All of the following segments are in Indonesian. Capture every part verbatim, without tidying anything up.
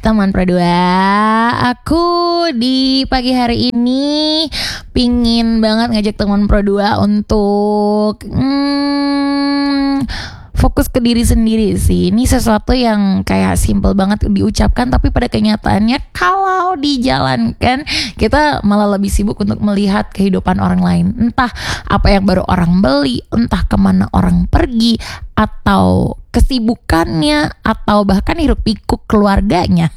Teman Pro dua, aku di pagi hari ini pingin banget ngajak teman Pro dua untuk hmm, fokus ke diri sendiri sih. Ini sesuatu yang kayak simple banget diucapkan, tapi pada kenyataannya kalau dijalankan kita malah lebih sibuk untuk melihat kehidupan orang lain. Entah apa yang baru orang beli, entah kemana orang pergi, atau kesibukannya, atau bahkan hiruk pikuk keluarganya.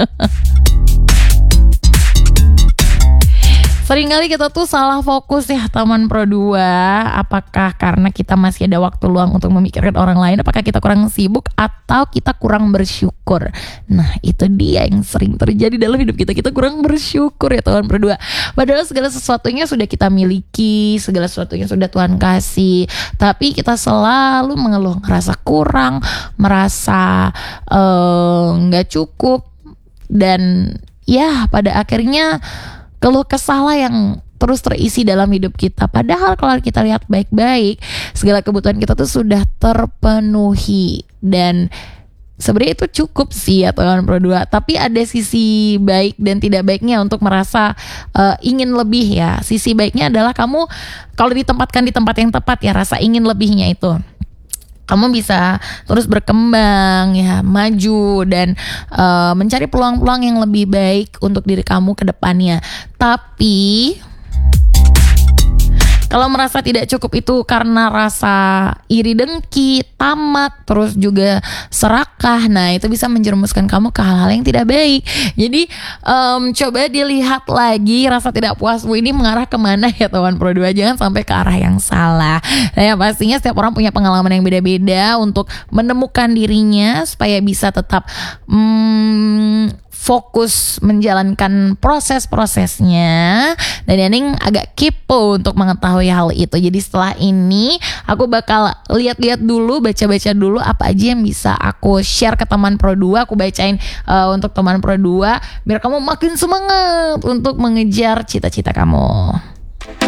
Seringkali kita tuh salah fokus ya teman Pro dua. Apakah karena kita masih ada waktu luang untuk memikirkan orang lain? Apakah kita kurang sibuk atau kita kurang bersyukur? Nah, itu dia yang sering terjadi dalam hidup kita. Kita kurang bersyukur ya teman Pro dua. Padahal segala sesuatunya sudah kita miliki, segala sesuatunya sudah Tuhan kasih, tapi kita selalu mengeluh, merasa kurang, merasa nggak uh, cukup, dan ya pada akhirnya keluh kesah lah yang terus terisi dalam hidup kita. Padahal kalau kita lihat baik-baik, segala kebutuhan kita tuh sudah terpenuhi. Dan sebenarnya itu cukup sih ya teman Pro dua. Tapi ada sisi baik dan tidak baiknya untuk merasa uh, ingin lebih ya. Sisi baiknya adalah kamu kalau ditempatkan di tempat yang tepat ya, rasa ingin lebihnya itu, kamu bisa terus berkembang ya, maju dan uh, mencari peluang-peluang yang lebih baik untuk diri kamu ke depannya. Tapi kalau merasa tidak cukup itu karena rasa iri dengki, tamak, terus juga serakah, nah itu bisa menjerumuskan kamu ke hal-hal yang tidak baik. Jadi um, coba dilihat lagi rasa tidak puasmu ini mengarah kemana ya teman Pro dua. Jangan sampai ke arah yang salah. Nah ya pastinya setiap orang punya pengalaman yang beda-beda untuk menemukan dirinya supaya bisa tetap hmm, fokus menjalankan proses-prosesnya. Dan Yaning agak kepo untuk mengetahui hal itu. Jadi setelah ini aku bakal lihat-lihat dulu, baca-baca dulu apa aja yang bisa aku share ke teman Pro dua. Aku bacain uh, untuk teman Pro dua biar kamu makin semangat untuk mengejar cita-cita kamu.